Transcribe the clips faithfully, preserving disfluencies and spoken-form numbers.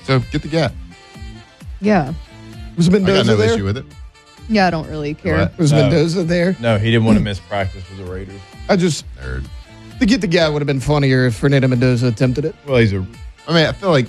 So get the gap. Yeah. Was I Mendoza got no there? issue with it. Yeah, I don't really care. What? Was No. Mendoza there? No, he didn't want to miss practice with the Raiders. I just Nerd. to get the gap would have been funnier if Fernando Mendoza attempted it. Well, he's a. I mean, I feel like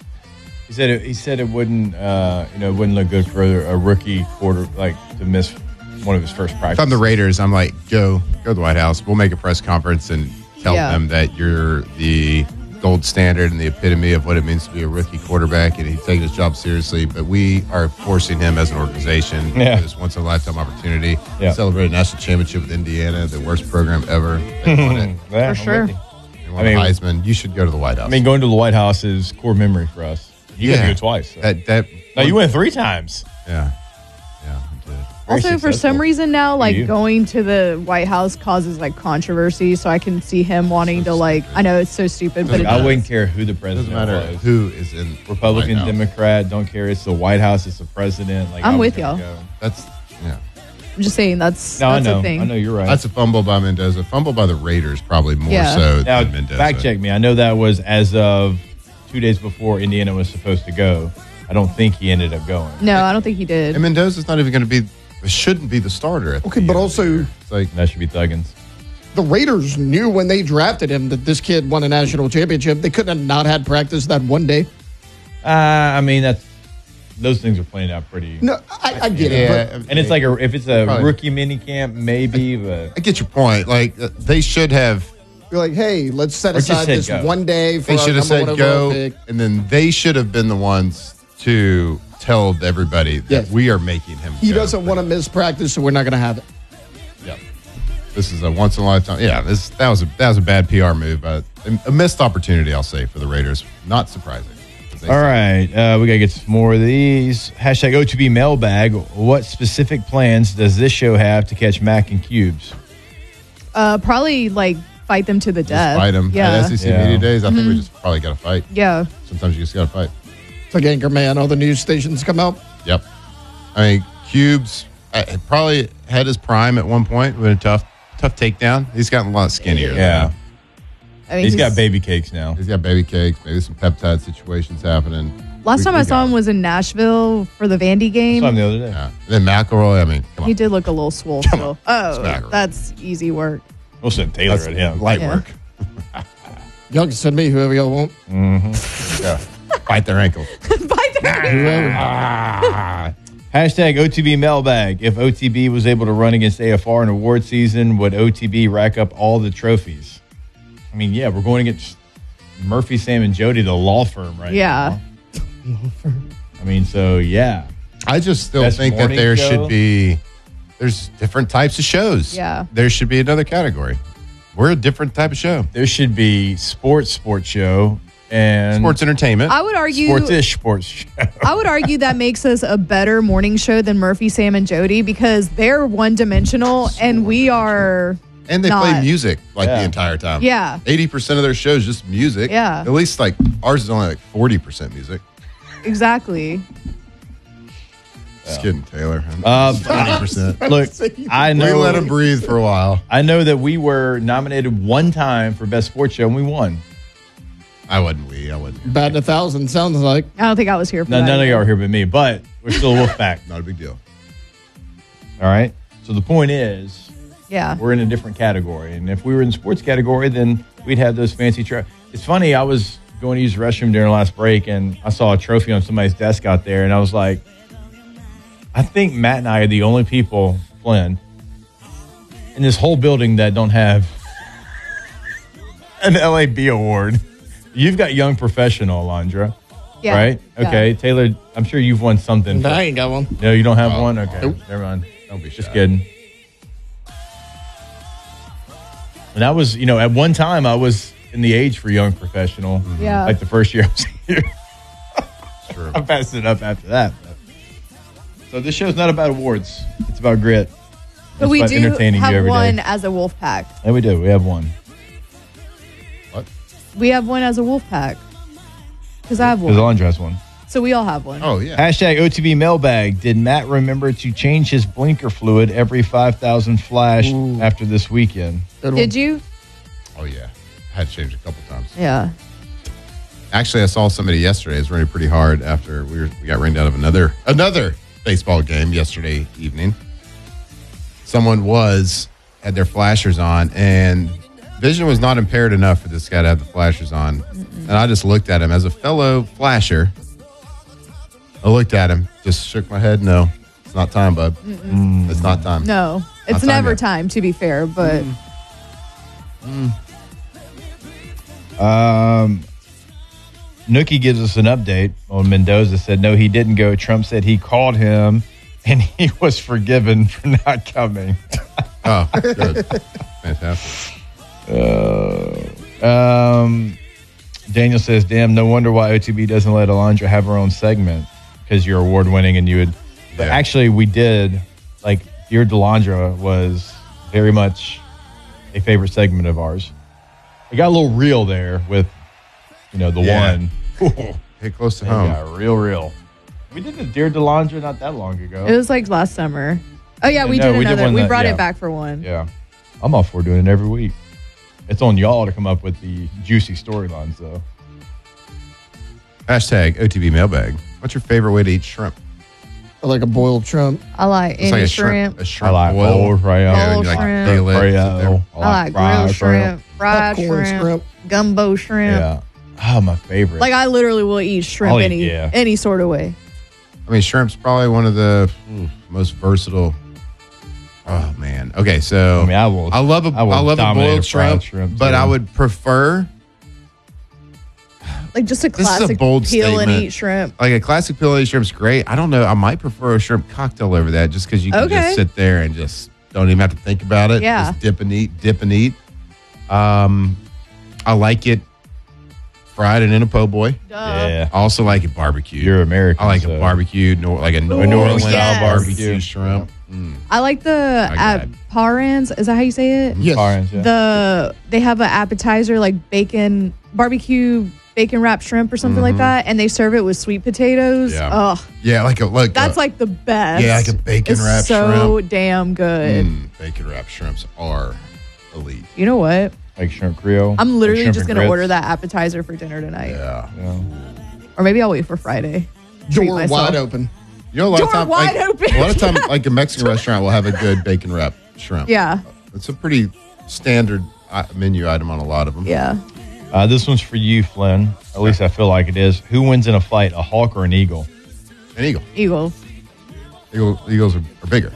He said it, he said it wouldn't uh, you know it wouldn't look good for a rookie quarter like to miss one of his first if practices. I'm the Raiders, I'm like, go, go to the White House. We'll make a press conference and tell Yeah. them that you're the gold standard and the epitome of what it means to be a rookie quarterback, and he's taking his job seriously. But we are forcing him as an organization Yeah. this once in a lifetime opportunity Yeah. to celebrate a national championship with Indiana, the worst program ever. They won it. Yeah, I'm For sure. with you. They won I mean- Heisman. You should go to the White House. I mean, going to the White House is core memory for us. You got to go twice. So. That that no, you went three times. Yeah, yeah, I did. Very Also, for successful. some reason now, like you. going to the White House causes like controversy. So I can see him wanting to like. I know it's so stupid, but it I does. wouldn't care who the It president doesn't matter was. who is in Republican, White House. Democrat, don't care. It's the White House. It's the president. Like I'm I was with gonna y'all. go. That's yeah. I'm just saying that's No, that's I know. a thing. I know you're right. That's a fumble by Mendoza. Fumble by the Raiders, probably more Yeah. so now, than Mendoza. fact check me. I know that was as of two days before Indiana was supposed to go. I don't think he ended up going. No, I don't think he did. And Mendoza's not even going to be, shouldn't be the starter. At the Okay, end but of the also- year. It's like, That should be Thuggins. The Raiders knew when they drafted him that this kid won a national championship. They couldn't have not had practice that one day. Uh, I mean, that's those things are playing out pretty. No, I, I get yeah, it. But And it's like a if it's a Probably. rookie mini camp, maybe, but I get your point. Like, uh, they should have, you're like, hey, let's set Or just aside said this go. one day for they our should have number said one go, overall pick. and then they should have been the ones to tell everybody that Yes. we are making him He go. doesn't want to miss practice, so we're not going to have it. Yep. This is a once in a lifetime. Yeah, this that was a that was a bad P R move, but a missed opportunity, I'll say, for the Raiders. Not surprising. They all right. Uh, we got to get some more of these. Hashtag O two B mailbag. What specific plans does this show have to catch Mac and Cubes? Uh, probably like fight them to the Just death. fight him. Yeah. At S E C Yeah. Media Days, I think we just probably got to fight. Yeah. Sometimes you just got to fight. It's like Anchorman. All the news stations come out. Yep. I mean, Cubes uh, probably had his prime at one point with a tough, tough takedown. He's gotten a lot skinnier. Yeah. I mean, He's got baby cakes now. He's got baby cakes, maybe some peptide situations happening. Last We- time we I saw got him was in Nashville for the Vandy game. Saw him the other day. Yeah. Then McElroy, I mean, come on. He did look a little swole still. Oh, Smack her. that's easy work. We'll send Taylor That's at him. light Yeah. work. Y'all can send me whoever y'all want. Yeah. Bite their ankles. Hashtag O T B mailbag. If O T B was able to run against A F R in award season, would O T B rack up all the trophies? I mean, yeah, we're going against Murphy, Sam, and Jody, the law firm, right Yeah. now. I mean, so yeah. I just still Best think that morning there show? should be, there's different types of shows. Yeah. There should be another category. We're a different type of show. There should be sports, sports show, and Sports entertainment. I would argue. sports-ish sports show. I would argue that makes us a better morning show than Murphy, Sam, and Jody because they're one dimensional and we are. And they play not. music like Yeah. the entire time. Yeah. eighty percent of their shows just music. Yeah. At least like ours is only like forty percent music. Exactly. Just kidding, Taylor. Uh, twenty percent. Look, I We know. let him breathe for a while. I know that we were nominated one time for best sports show and we won. I wasn't we. I wasn't. Batting a thousand sounds like. I don't think I was here for No, that. none of you are here but me, but we're still a wolf pack. Not a big deal. All right. So the point is, Yeah. we're in a different category. And if we were in the sports category, then we'd have those fancy trophies. It's funny, I was going to use the restroom during the last break, and I saw a trophy on somebody's desk out there, and I was like, I think Matt and I are the only people, Flynn, in this whole building that don't have an L A B award. You've got Young Professional, Alondra, Yeah. right? Yeah. Okay. Taylor, I'm sure you've won something. No, I ain't got one. No, you don't have Oh. one? Okay. Nope. Never mind. Don't be Just shy. kidding. And I was, you know, at one time I was in the age for Young Professional. Yeah. Like the first year I was here. Sure. I passed it up after that. but- So this show's not about awards. It's about grit. But It's we about do entertaining you have every day. one as a wolf pack. And we do. We have one. What? We have one as a wolf pack. Because I have Because one. Alondra has one. So we all have one. Oh yeah. Hashtag O T B mailbag. Did Matt remember to change his blinker fluid every five thousand flash Ooh. after this weekend? Good one. Did you? Oh yeah. I had to change a couple times. Yeah. Actually, I saw somebody yesterday. It was raining pretty hard after we, were, we got rained out of another another baseball game yesterday evening. Someone was had their flashers on, and vision was not impaired enough for this guy to have the flashers on. Mm-mm. And I just looked at him as a fellow flasher. I looked at him, just shook my head. No, it's not time, bub. Mm-mm. It's not time. No, it's time never yet. time, to be fair, but. Mm. Um, Nookie gives us an update on Mendoza. Said no, he didn't go. Trump said he called him and he was forgiven for not coming. Oh, good. Fantastic. Uh, um, Daniel says, damn, no wonder why O T B doesn't let Alondra have her own segment because you're award winning and you would. But Yeah. actually, we did. Like, Dear Delandra was very much a favorite segment of ours. It got a little real there with, you know, the Yeah. one. Hit close to It home. got real, real. We did the Dear Delandra not that long ago. It was like last summer. Oh, yeah, we No, did we did another. one we that- brought yeah. it back for one. Yeah. I'm all for doing it every week. It's on y'all to come up with the juicy storylines, though. Hashtag O T B mailbag. What's your favorite way to eat shrimp? I like a boiled shrimp. I like It's any like a shrimp. shrimp. A shrimp I like boil. boiled shrimp. Yeah, and Boiled you like shrimp. peel it, sit there. Frio. I like fried grilled shrimp, fried Popcorn shrimp, shrimp. gumbo shrimp. Yeah. Oh, my favorite. Like, I literally will eat shrimp I'll eat- any yeah. any sort of way. I mean, shrimp's probably one of the mm, most versatile. Oh man. Okay, so I mean, I will. I love a I will I love a dominate boiled a fried shrimp, shrimp, but too. I would prefer Like, just a This is a classic bold peel and statement. eat shrimp. like a classic pillow shrimp's great. I don't know. I might prefer a shrimp cocktail over that, just because you can Okay. just sit there and just don't even have to think about it. Yeah. Just dip and eat, dip and eat. Um, I like it fried and in a po' boy. Duh. Yeah. I also like it barbecued. You're American. I like so. a barbecued, nor, like a New Ooh, Orleans yes. style barbecue shrimp. Mm. I like the My at God. Parans. Is that how you say it? Yes. Orange, yeah. The they have an appetizer like bacon barbecue bacon wrapped shrimp or something like that, and they serve it with sweet potatoes. Yeah. Oh, Yeah, like a like that's a, like the best. Yeah, like a bacon It's wrapped so shrimp. damn good. mm, bacon wrapped shrimps are elite. You know what? Like shrimp Creole. I'm Like literally shrimp just and gonna grits. order that appetizer for dinner tonight, Yeah. Yeah. or maybe I'll wait for Friday. Treat Door myself. wide open. You know, a lot Door of time, wide like, open. A lot of time, like a Mexican restaurant will have a good bacon wrapped shrimp. Yeah, It's a pretty standard uh, menu item on a lot of them. yeah. Uh, this one's for you, Flynn. At least I feel like it is. Who wins in a fight, a hawk or an eagle? An eagle. Eagles. Eagle eagles are, are bigger.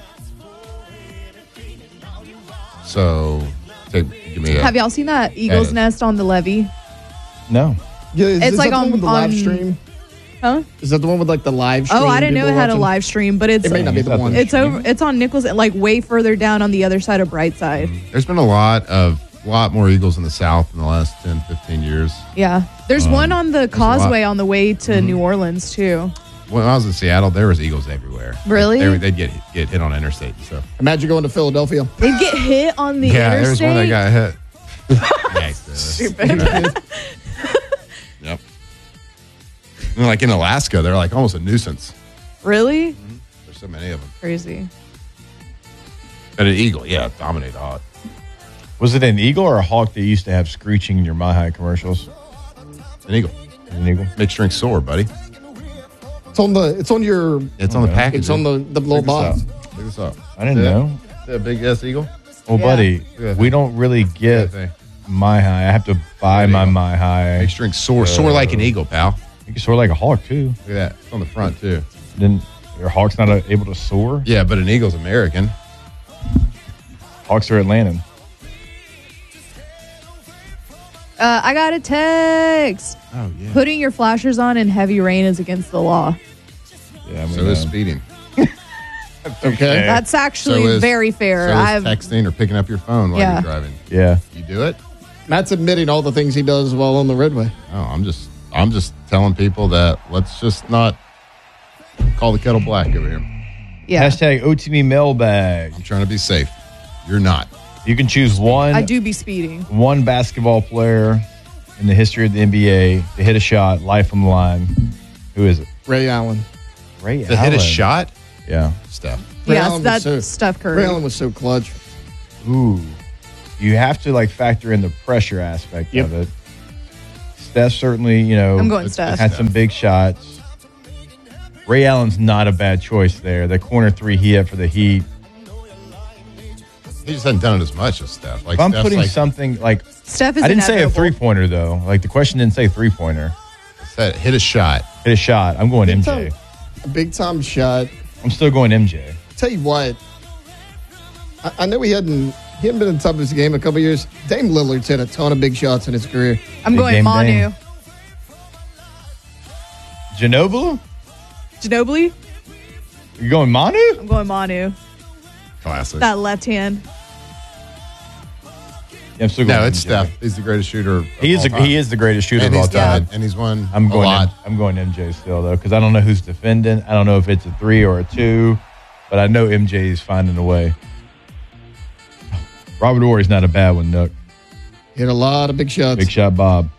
So, take, give me a. Have y'all seen that eagle's is- nest on the levee? No. Yeah, is, It's is like that the on- one with the live on- stream? Huh? Is that the one with like the live stream? Oh, I didn't know it people had a watching? live stream, but it's It may not be the one. it's over. It's on Nichols, like way further down on the other side of Brightside. There's been a lot of lot more eagles in the South in the last ten, fifteen years. Yeah, there's Um, one on the a lot. causeway on the way to New Orleans too. When I was in Seattle, there was eagles everywhere. Really? They, they'd get get hit on interstate and stuff. Imagine going to Philadelphia. They get hit on the yeah, there was interstate. one that got hit. Yikes. Stupid. Yep. And like in Alaska, they're like almost a nuisance. Really There's so many of them. crazy. But an eagle, yeah, dominate hot. Was it an eagle or a hawk that used to have screeching in your My High commercials? An eagle An eagle. makes drink sore, buddy. It's on the. It's on your. It's on the Okay. package. It's on the the little Check this box. out. Check this out. I didn't See that? know. See that big ass eagle? Well, Yeah. buddy, Look at that we thing. don't really Look at get that thing. My High. I have to buy That my eagle. My High. Makes drink sore, sore like an eagle, pal. You can soar like a hawk, too. Look at that. It's on the front too. Then your hawk's not uh, able to soar? Yeah, but an eagle's American. Hawks are Atlantan. Uh, I got a text. Oh yeah. Putting your flashers on in heavy rain is against the law. Yeah, I mean, So is uh, speeding. Okay. That's actually So is- very fair. So I've is texting or picking up your phone while Yeah. you're driving. yeah. You do it? Matt's admitting all the things he does while on the roadway. Oh, I'm just I'm just telling people that let's just not call the kettle black over here. yeah. Hashtag O T B mailbag. I'm trying to be safe. You're not. You can choose one I do be speeding. one basketball player in the history of the N B A to hit a shot, life on the line. Who is it? Ray Allen. Ray To hit a Allen. shot, Yeah. Steph. Ray Yes, Allen was that's so- Steph Curry. Ray Allen was so clutch. Ooh. You have to like factor in the pressure aspect Yep. of it. Steph certainly, you know, I'm going Steph. had some big shots. Ray Allen's not a bad choice there. The corner three he had for the Heat. He just hadn't done it as much as Steph. Like If I'm Steph's putting like, something like Steph is I didn't say a inevitable. three pointer though. Like the question didn't say three pointer. said, hit a shot. Hit a shot. I'm going M J. A big time shot. I'm still going M J. Tell you what, I, I know he hadn't he hadn't been in the top of his game a couple years. Dame Lillard's hit a ton of big shots in his career. I'm Big going game Manu. Dame. Ginobili? Ginobili? You're going Manu? I'm going Manu. Classic. That left hand. Yeah, I'm still going No, it's M J. Steph. He's the greatest shooter. Of He is all a, time. he is the greatest shooter and of all he's time. done, and he's won I'm a going lot. M- I'm going M J still though because I don't know who's defending. I don't know if it's a three or a two, but I know M J is finding a way. Robert Ory's not a bad one, Nook. Hit a lot of big shots. Big shot, Bob.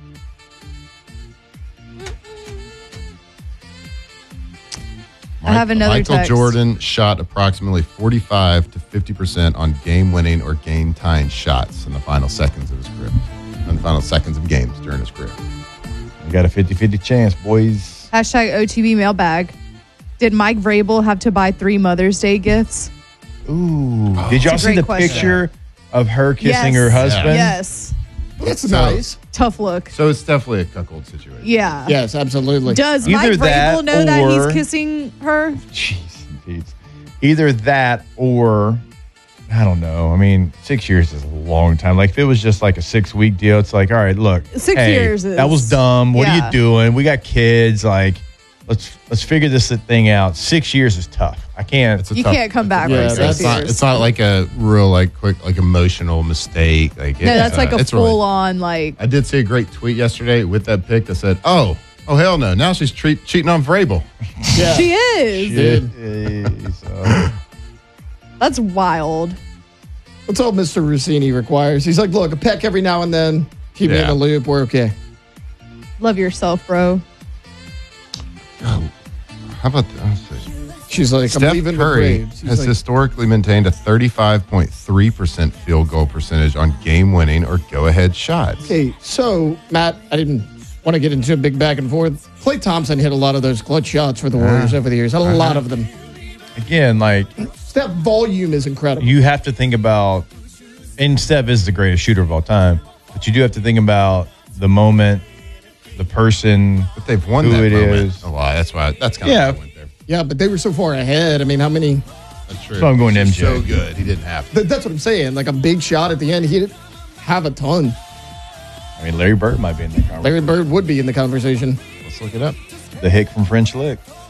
I have another Michael text. Jordan shot approximately forty-five to fifty percent on game-winning or game-tying shots in the final seconds of his career. In the final seconds of games during his career. We got a fifty-fifty chance, boys. Hashtag O T B mailbag. Did Mike Vrabel have to buy three Mother's Day gifts? Ooh. Did y'all That's a see great the question. picture of her kissing Yes. her husband? Yes. That's So- nice. Tough look. So it's definitely a cuckold situation. Yeah. Yes, absolutely. Does Either Mike that Vrabel know that or- he's kissing her? Jeez, indeed. Either that or I don't know. I mean, six years is a long time. Like if it was just like a six week deal, it's like, all right, look, Six hey, years is- that was dumb. What are yeah. you doing? We got kids. Like, let's let's figure this thing out. Six years is tough. I can't. It's a You tough- can't come back Yeah, from It's, six that's not, years. it's not like a real, like, quick, like emotional mistake. Like no, it's, that's like uh, a it's really- full on like. I did see a great tweet yesterday with that pic that said, "Oh, oh hell no! Now she's treat, cheating on Vrabel." Yeah. She is. Did. Jeez, uh, That's wild. That's all Mister Rossini requires. He's like, look, a peck every now and then. Keep me in Yeah. the loop. We're okay. Love yourself, bro. How about that? She's like, I'm Steph leaving Curry the Braves. He's has like, historically maintained a thirty-five point three percent field goal percentage on game-winning or go-ahead shots. okay, so, Matt, I didn't want to get into a big back and forth. Klay Thompson hit a lot of those clutch shots for the Warriors over the years. A lot of them. again, like That volume is incredible. you have to think about, and Steph is the greatest shooter of all time, but you do have to think about the moment, the person. But they've won Who that it moment is. a lot. That's why. That's kind Yeah. of why I went there. Yeah, but they were so far ahead. I mean, how many? That's true. So I'm going He's M J. So good, he didn't have to. Th- that's what I'm saying. Like a big shot at the end. He didn't have a ton. I mean, Larry Bird might be in that conversation. Larry Bird would be in the conversation. Let's look it up. The hick from French Lick.